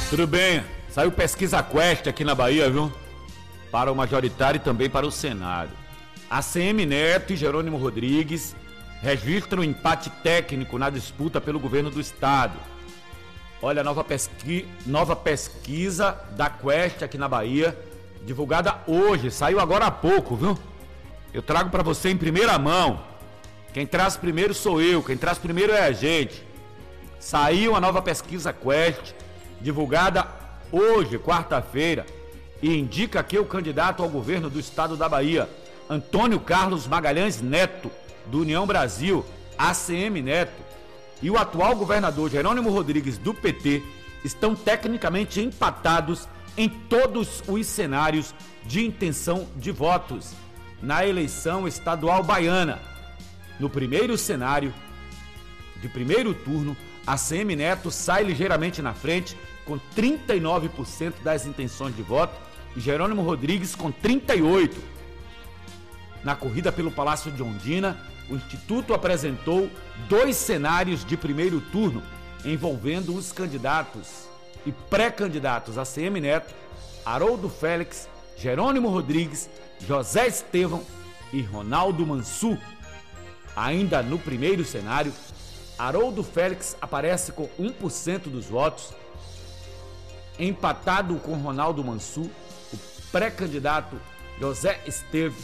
Tudo bem, saiu pesquisa Quest aqui na Bahia, viu? Para o majoritário e também para o Senado. ACM Neto e Jerônimo Rodrigues registram empate técnico na disputa pelo governo do estado. Olha, nova pesquisa da Quest aqui na Bahia, divulgada hoje, saiu agora há pouco, viu? Eu trago para você em primeira mão. Quem traz primeiro sou eu, quem traz primeiro é a gente. Saiu a nova pesquisa Quest, divulgada hoje, quarta-feira, e indica que o candidato ao governo do estado da Bahia, Antônio Carlos Magalhães Neto, do União Brasil, ACM Neto, e o atual governador Jerônimo Rodrigues, do PT, estão tecnicamente empatados em todos os cenários de intenção de votos na eleição estadual baiana. No primeiro cenário, de primeiro turno, ACM Neto sai ligeiramente na frente, com 39% das intenções de voto, e Jerônimo Rodrigues com 38%. Na corrida pelo Palácio de Ondina, o Instituto apresentou 2 cenários de primeiro turno, envolvendo os candidatos e pré-candidatos ACM Neto, Haroldo Félix, Jerônimo Rodrigues, José Estevão e Ronaldo Mansur. Ainda no primeiro cenário, Haroldo Félix aparece com 1% dos votos, empatado com Ronaldo Mansur, o pré-candidato José Estevão